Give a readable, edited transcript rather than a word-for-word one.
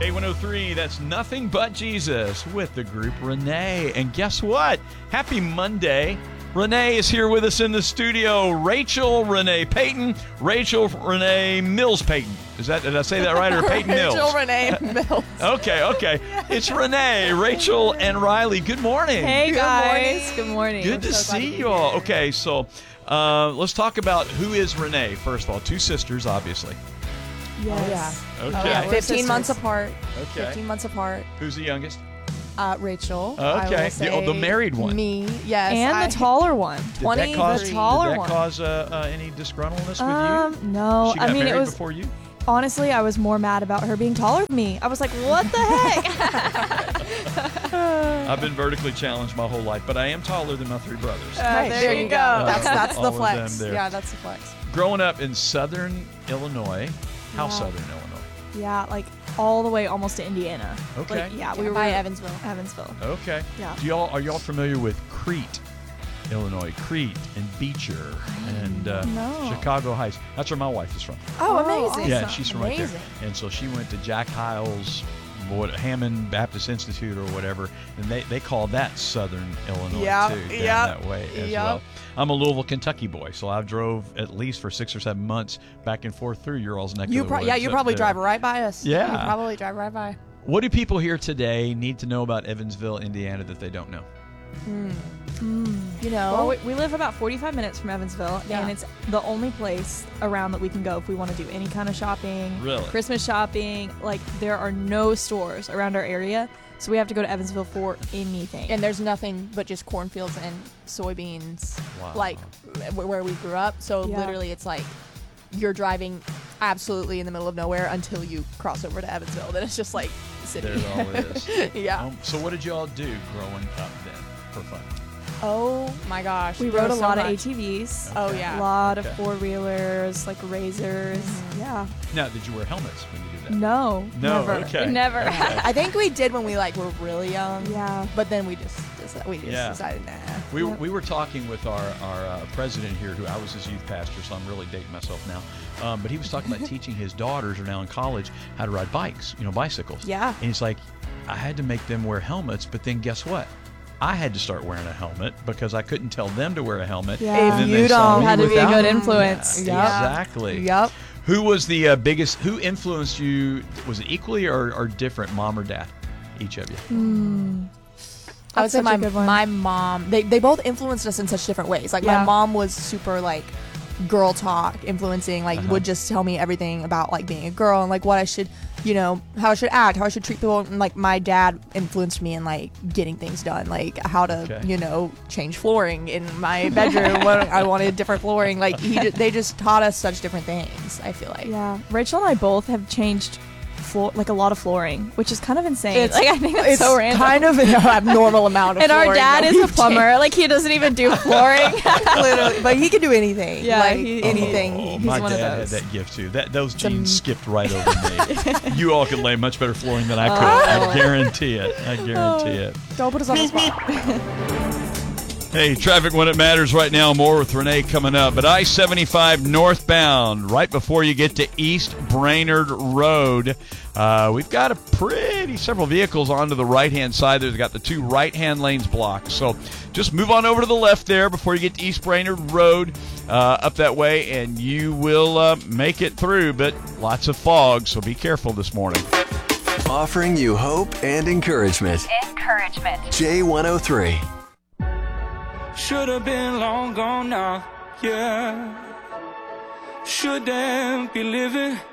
K103, that's Nothing But Jesus with the group Renee. And guess what? Happy Monday. Renee is here with us in the studio. Rachel Renee Payton. Rachel Renee Mills Payton. Did I say that right? Or Peyton Mills? Rachel Renee Mills. Okay. It's Renee, Rachel, and Riley. Good morning. Hey, guys. Good morning. Good to see you all. Okay, so let's talk about who is Renee, first of all. Two sisters, obviously. Yes. Oh, yeah. Okay. Yeah, 15 sisters. months apart. Okay. 15 months apart. Who's the youngest? Rachel. Okay. I will say The married one. Me, yes. And the taller one. 20. Did that cause, The taller did that one. cause any disgruntledness with you? No. She got I mean, married it was before you? honestly, I was more mad about her being taller than me. I was like, what the heck? I've been vertically challenged my whole life, but I am taller than my three brothers. Hey, there you go. That's All the of flex. them there. Yeah, that's the flex. Growing up in southern Illinois, how Yeah. southern Illinois? Yeah, like all the way almost to Indiana. Okay. Like, yeah, We we were were by Evansville. Evansville. Okay. Yeah. Are y'all familiar with Crete, Illinois? Crete and Beecher and No. Chicago Heights. That's where my wife is from. Oh, Oh, amazing. Yeah, Awesome. she's from right there. Amazing. And so she went to Jack Hyles, Hammond Baptist Institute or whatever, and they call that Southern Illinois Yep, too, down yep, that way as yep. well. I'm a Louisville, Kentucky boy, so I've drove at least for 6 or 7 months back and forth through your all's neck of the woods. Yeah, you up probably there. drive right by us. Yeah. You probably drive right by. What do people here today need to know about Evansville, Indiana that they don't know? You know, Well, we live about 45 minutes from Evansville, Yeah. and it's the only place around that we can go if we want to do any kind of shopping. Really? Christmas shopping. Like, there are no stores around our area, so we have to go to Evansville for anything. and there's nothing but just cornfields and soybeans, Wow. like where we grew up. So Yeah. literally, it's like you're driving absolutely in the middle of nowhere until you cross over to Evansville. Then it's just like city. There it all is. Yeah. So what did y'all do growing up then for fun? Oh my gosh. we there rode a was so lot of much. ATVs. Oh A yeah. lot of Okay. four-wheelers, like razors. Yeah. Now, did you wear helmets when you did that? No. No, Never. okay. Never. I think we did when we were really young. Yeah. But then we just Yeah. decided nah. We were talking with our president here, who I was his youth pastor, so I'm really dating myself now. But he was talking about teaching his daughters, who are now in college, how to ride bikes, bicycles. Yeah. And he's like, I had to make them wear helmets, but then guess what? I had to start wearing a helmet because I couldn't tell them to wear a helmet. Yeah. And If then you they saw don't- me Had to be a without good it. influence. Yeah, Yeah. exactly. Yep. Who was the biggest? Who influenced you? Was it equally or different, mom or dad? Each of you. I would That's say such a good one. my mom, they both influenced us in such different ways. Like my Yeah. mom was super like girl talk influencing, like Uh-huh. would just tell me everything about like being a girl and like what I should, how I should act, how I should treat people. And like my dad influenced me in like getting things done, like how to, Okay. change flooring in my bedroom when I wanted different flooring. Like they just taught us such different things, I feel like. Yeah, Rachel and I both have changed a lot of flooring, which is kind of insane. It's I think that's It's so random. kind of an abnormal amount of and our flooring dad that is a we've plumber. Like, he doesn't even do flooring. literally, but he can do anything. Yeah, like he- anything. Oh, He's my one of dad those. had that gift too. Those genes skipped right over me. You all could lay much better flooring than I could. I guarantee it. I guarantee it. Don't put us on the spot. Hey, traffic when it matters right now. More with Renee coming up. But I-75 northbound, right before you get to East Brainerd Road, we've got several vehicles onto the right-hand side. They've got the two right-hand lanes blocked. So just move on over to the left there before you get to East Brainerd Road, up that way, and you will make it through. But lots of fog, so be careful this morning. Offering you hope and encouragement. J103. Should have been long gone now, yeah. Shouldn't be living